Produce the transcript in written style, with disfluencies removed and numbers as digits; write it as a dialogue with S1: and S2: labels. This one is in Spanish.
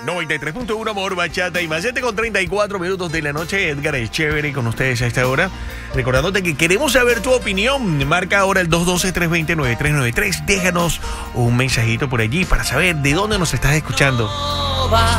S1: 93.1 Amor, Bachata y más. 7:34 de la noche. Edgar es chévere con ustedes a esta hora. Recordándote que queremos saber tu opinión. Marca ahora el 212-320-9393. Déjanos un mensajito por allí para saber de dónde nos estás escuchando.